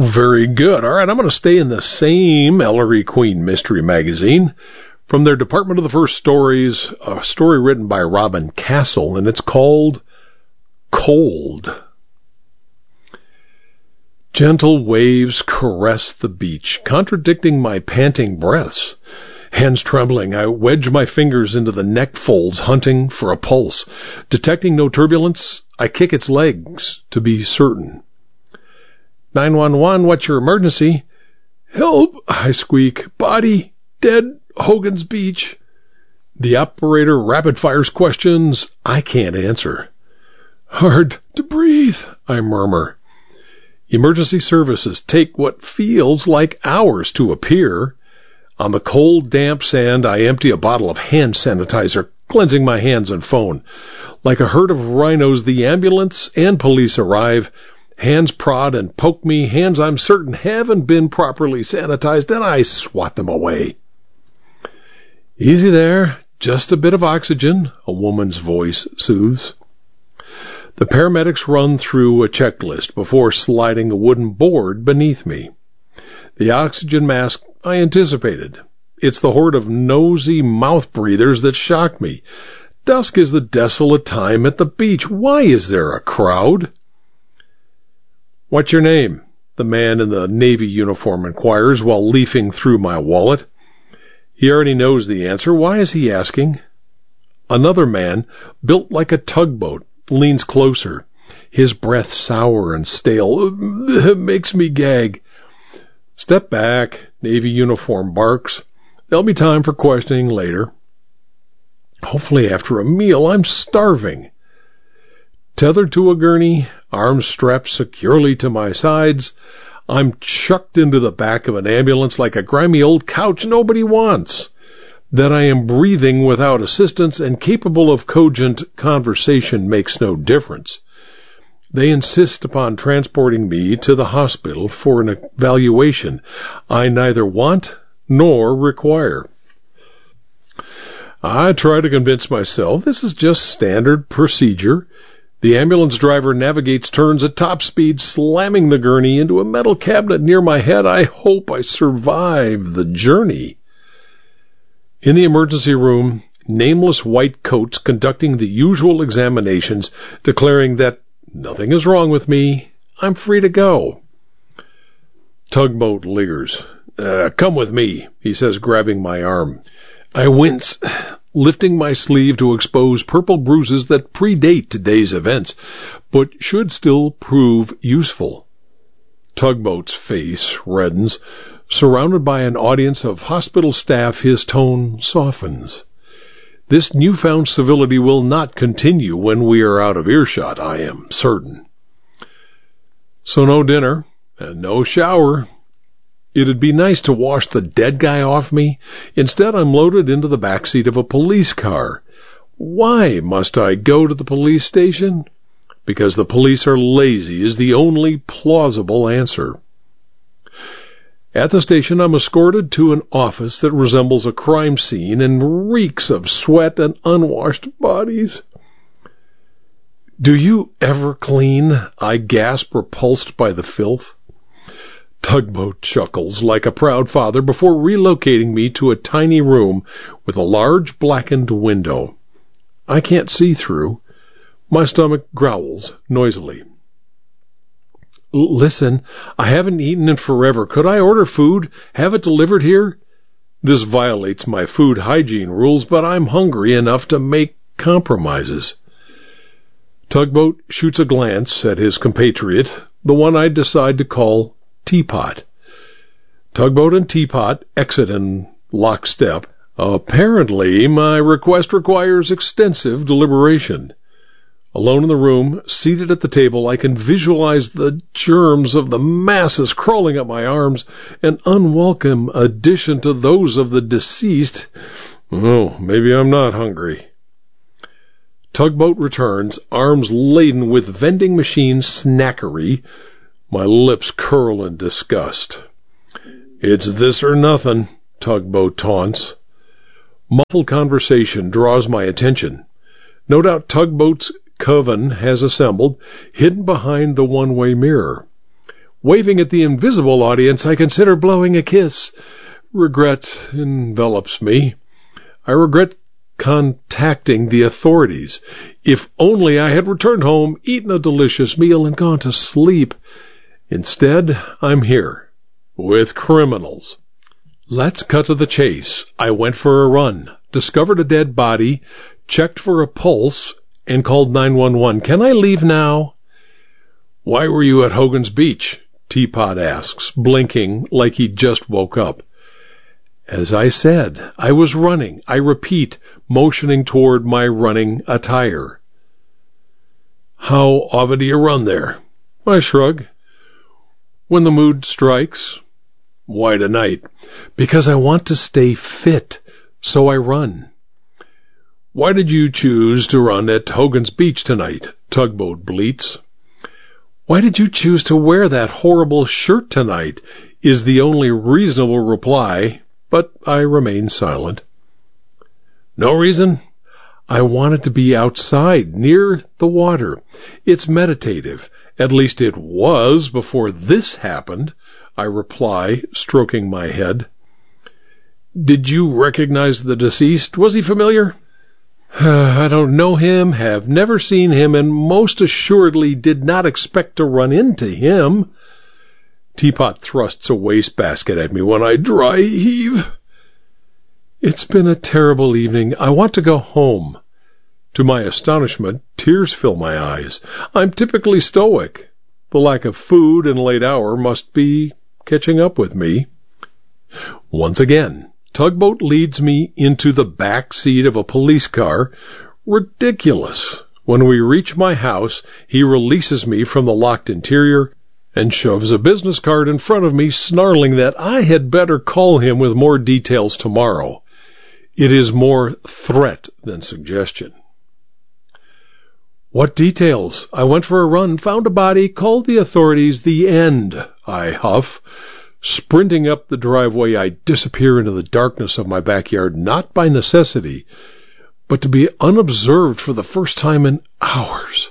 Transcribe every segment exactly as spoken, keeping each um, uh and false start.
Very good. All right, I'm going to stay in the same Ellery Queen Mystery Magazine. From their Department of the First Stories, a story written by Robin Castle, and it's called Cold. Gentle waves caress the beach, contradicting my panting breaths. Hands trembling, I wedge my fingers into the neck folds, hunting for a pulse. Detecting no turbulence, I kick its legs to be certain. nine one one, what's your emergency? Help, I squeak. Body, dead, Hogan's Beach. The operator rapid fires questions I can't answer. Hard to breathe, I murmur. Emergency services take what feels like hours to appear. On the cold, damp sand, I empty a bottle of hand sanitizer, cleansing my hands and phone. Like a herd of rhinos, the ambulance and police arrive. Hands prod and poke me, hands I'm certain haven't been properly sanitized, and I swat them away. Easy there, just a bit of oxygen, a woman's voice soothes. The paramedics run through a checklist before sliding a wooden board beneath me. The oxygen mask I anticipated. It's the horde of nosy mouth breathers that shocked me. Dusk is the desolate time at the beach. Why is there a crowd? What's your name? The man in the Navy uniform inquires while leafing through my wallet. He already knows the answer. Why is he asking? Another man, built like a tugboat, leans closer. His breath sour and stale. Makes me gag. Step back, Navy uniform barks. There'll be time for questioning later. Hopefully after a meal. I'm starving. Tethered to a gurney, arms strapped securely to my sides, I'm chucked into the back of an ambulance like a grimy old couch nobody wants. That I am breathing without assistance and capable of cogent conversation makes no difference. They insist upon transporting me to the hospital for an evaluation I neither want nor require. I try to convince myself this is just standard procedure. The ambulance driver navigates turns at top speed, slamming the gurney into a metal cabinet near my head. I hope I survive the journey. In the emergency room, nameless white coats conducting the usual examinations, declaring that nothing is wrong with me. I'm free to go. Tugboat leers. Uh, come with me, he says, grabbing my arm. I wince, lifting my sleeve to expose purple bruises that predate today's events, but should still prove useful. Tugboat's face reddens. Surrounded by an audience of hospital staff, his tone softens. This newfound civility will not continue when we are out of earshot, I am certain. So no dinner, and no shower. It'd be nice to wash the dead guy off me. Instead, I'm loaded into the backseat of a police car. Why must I go to the police station? Because the police are lazy is the only plausible answer. At the station, I'm escorted to an office that resembles a crime scene and reeks of sweat and unwashed bodies. Do you ever clean? I gasp, repulsed by the filth. Tugboat chuckles like a proud father before relocating me to a tiny room with a large blackened window. I can't see through. My stomach growls noisily. Listen, I haven't eaten in forever. Could I order food? Have it delivered here? This violates my food hygiene rules, but I'm hungry enough to make compromises. Tugboat shoots a glance at his compatriot, the one I decide to call Teapot. Tugboat and Teapot exit in lockstep. Apparently, my request requires extensive deliberation. Alone in the room, seated at the table, I can visualize the germs of the masses crawling up my arms, an unwelcome addition to those of the deceased. Oh, maybe I'm not hungry. Tugboat returns, arms laden with vending machine snackery. My lips curl in disgust. It's this or nothing, Tugboat taunts. Muffled conversation draws my attention. No doubt Tugboat's coven has assembled, hidden behind the one-way mirror. Waving at the invisible audience, I consider blowing a kiss. Regret envelops me. I regret contacting the authorities. If only I had returned home, eaten a delicious meal, and gone to sleep. Instead, I'm here, with criminals. Let's cut to the chase. I went for a run, discovered a dead body, checked for a pulse, and called nine one one. Can I leave now? Why were you at Hogan's Beach? Teapot asks, blinking like he just woke up. As I said, I was running. I repeat, motioning toward my running attire. How often do you run there? I shrug. When the mood strikes. Why tonight? Because I want to stay fit, so I run. Why did you choose to run at Hogan's Beach tonight? Tugboat bleats. Why did you choose to wear that horrible shirt tonight? Is the only reasonable reply, but I remain silent. No reason? I wanted to be outside, near the water. It's meditative. At least it was before this happened, I reply, stroking my head. Did you recognize the deceased? Was he familiar? I don't know him, have never seen him, and most assuredly did not expect to run into him. Teapot thrusts a wastebasket at me when I dry heave. It's been a terrible evening. I want to go home. To my astonishment, tears fill my eyes. I'm typically stoic. The lack of food and late hour must be catching up with me. Once again, Tugboat leads me into the back seat of a police car. Ridiculous. When we reach my house, he releases me from the locked interior and shoves a business card in front of me, snarling that I had better call him with more details tomorrow. It is more threat than suggestion. What details? I went for a run, found a body, called the authorities. The end, I huff. Sprinting up the driveway, I disappear into the darkness of my backyard, not by necessity, but to be unobserved for the first time in hours.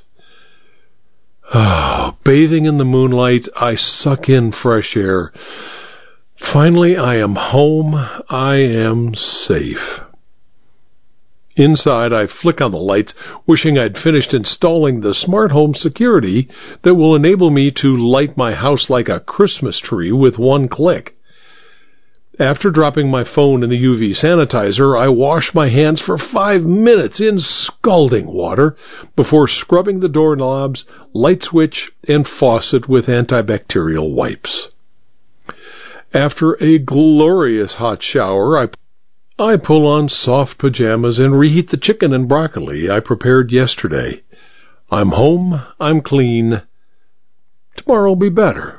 Oh, bathing in the moonlight, I suck in fresh air. Finally, I am home. I am safe. Inside, I flick on the lights, wishing I'd finished installing the smart home security that will enable me to light my house like a Christmas tree with one click. After dropping my phone in the U V sanitizer, I wash my hands for five minutes in scalding water before scrubbing the doorknobs, light switch, and faucet with antibacterial wipes. After a glorious hot shower, I I pull on soft pajamas and reheat the chicken and broccoli I prepared yesterday. I'm home, I'm clean. Tomorrow'll be better.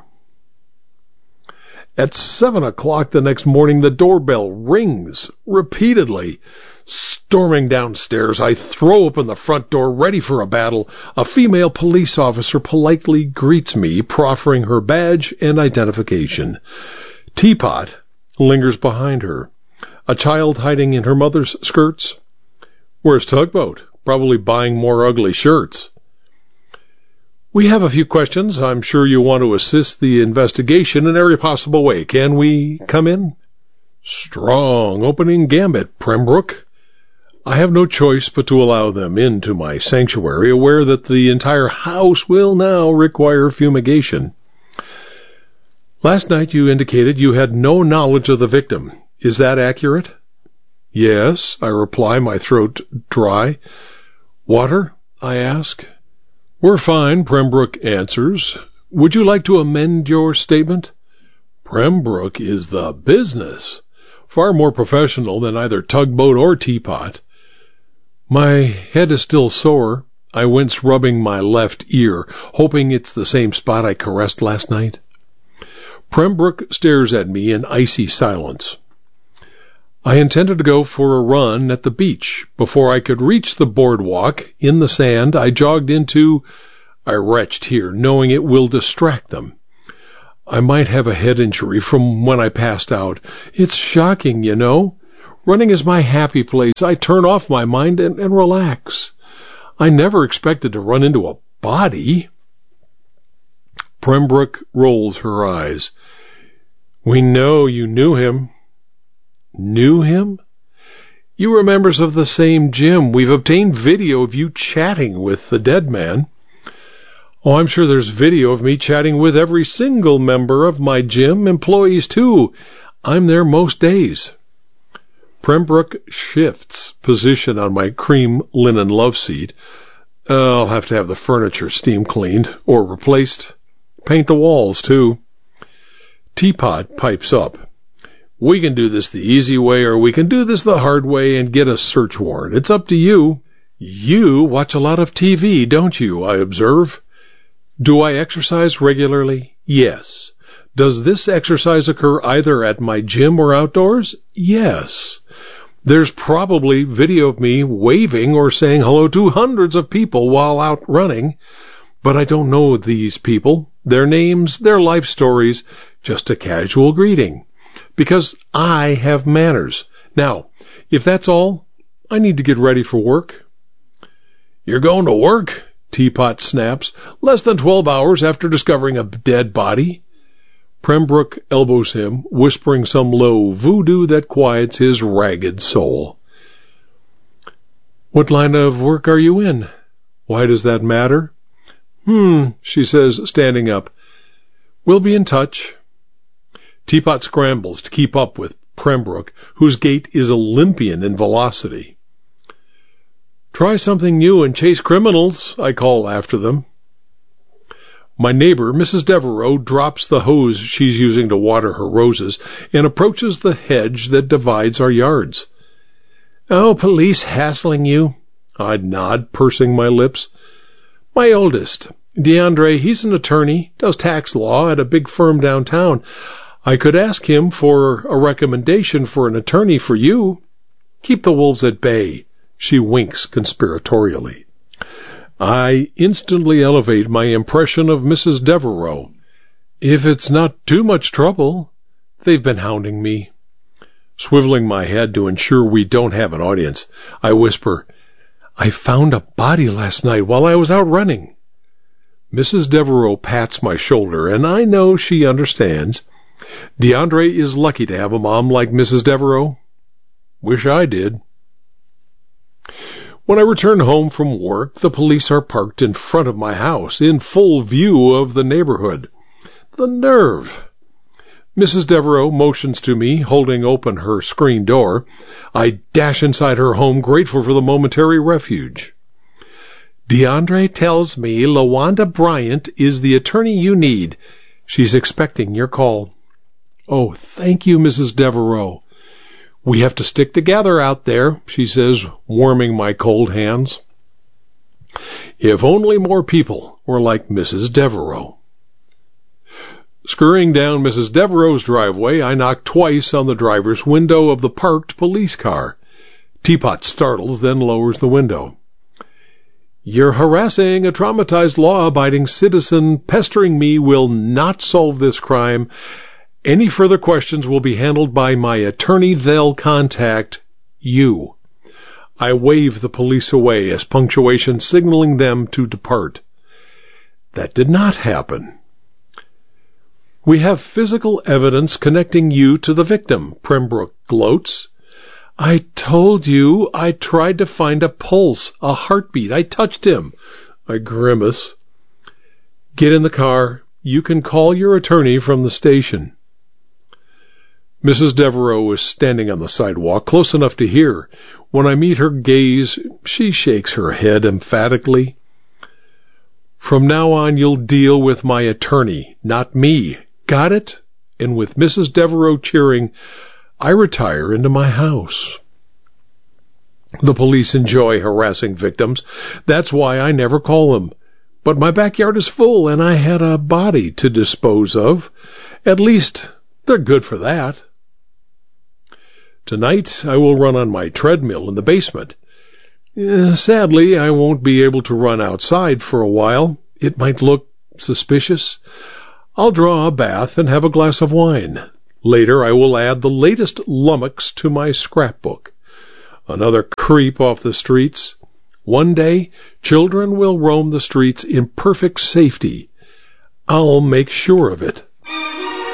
At seven o'clock the next morning, the doorbell rings repeatedly. Storming downstairs, I throw open the front door, ready for a battle. A female police officer politely greets me, proffering her badge and identification. Teapot lingers behind her. A child hiding in her mother's skirts? Where's Tugboat? Probably buying more ugly shirts. We have a few questions. I'm sure you want to assist the investigation in every possible way. Can we come in? Strong opening gambit, Pembroke. I have no choice but to allow them into my sanctuary, aware that the entire house will now require fumigation. Last night you indicated you had no knowledge of the victim. Is that accurate? Yes, I reply, my throat dry. Water? I ask. We're fine, Pembroke answers. Would you like to amend your statement? Pembroke is the business. Far more professional than either Tugboat or Teapot. My head is still sore. I wince, rubbing my left ear, hoping it's the same spot I caressed last night. Pembroke stares at me in icy silence. I intended to go for a run at the beach. Before I could reach the boardwalk in the sand, I jogged into... I retched here, knowing it will distract them. I might have a head injury from when I passed out. It's shocking, you know. Running is my happy place. I turn off my mind and, and relax. I never expected to run into a body. Prembrook rolls her eyes. We know you knew him. Knew him? You were members of the same gym. We've obtained video of you chatting with the dead man. Oh, I'm sure there's video of me chatting with every single member of my gym, employees too. I'm there most days. Prembrook shifts position on my cream linen love seat. Uh, I'll have to have the furniture steam cleaned or replaced. Paint the walls, too. Teapot pipes up. We can do this the easy way, or we can do this the hard way and get a search warrant. It's up to you. You watch a lot of T V, don't you? I observe. Do I exercise regularly? Yes. Does this exercise occur either at my gym or outdoors? Yes. There's probably video of me waving or saying hello to hundreds of people while out running, but I don't know these people, their names, their life stories, just a casual greeting, because I have manners. Now, if that's all, I need to get ready for work. You're going to work? Teapot snaps, less than twelve hours after discovering a dead body. Prembrook elbows him, whispering some low voodoo that quiets his ragged soul. What line of work are you in? Why does that matter? Hmm, she says, standing up. We'll be in touch. Teapot scrambles to keep up with Prembrook, whose gait is Olympian in velocity. Try something new and chase criminals, I call after them. My neighbor, Missus Devereaux, drops the hose she's using to water her roses and approaches the hedge that divides our yards. Oh, police hassling you? I nod, pursing my lips. My oldest, DeAndre, he's an attorney, does tax law at a big firm downtown. I could ask him for a recommendation for an attorney for you. Keep the wolves at bay, she winks conspiratorially. I instantly elevate my impression of Missus Devereaux. If it's not too much trouble, they've been hounding me. Swiveling my head to ensure we don't have an audience, I whisper, I found a body last night while I was out running. Missus Devereaux pats my shoulder, and I know she understands. DeAndre is lucky to have a mom like Missus Devereaux. Wish I did. When I return home from work, the police are parked in front of my house, in full view of the neighborhood. The nerve! Missus Devereaux motions to me, holding open her screen door. I dash inside her home, grateful for the momentary refuge. DeAndre tells me LaWanda Bryant is the attorney you need. She's expecting your call. Oh, thank you, Missus Devereaux. We have to stick together out there, she says, warming my cold hands. If only more people were like Missus Devereaux. Scurrying down Missus Devereaux's driveway, I knock twice on the driver's window of the parked police car. Teapot startles, then lowers the window. You're harassing a traumatized law-abiding citizen. Pestering me will not solve this crime. Any further questions will be handled by my attorney. They'll contact you. I wave the police away as punctuation signaling them to depart. That did not happen. We have physical evidence connecting you to the victim, Prembrook gloats. I told you I tried to find a pulse, a heartbeat. I touched him. I grimace. Get in the car. You can call your attorney from the station. Missus Devereaux is standing on the sidewalk, close enough to hear. When I meet her gaze, she shakes her head emphatically. From now on, you'll deal with my attorney, not me. Got it? And with Missus Devereaux cheering, I retire into my house. The police enjoy harassing victims. That's why I never call them. But my backyard is full, and I had a body to dispose of. At least they're good for that. Tonight I will run on my treadmill in the basement. Uh, sadly, I won't be able to run outside for a while. It might look suspicious. I'll draw a bath and have a glass of wine. Later I will add the latest lummox to my scrapbook. Another creep off the streets. One day, children will roam the streets in perfect safety. I'll make sure of it.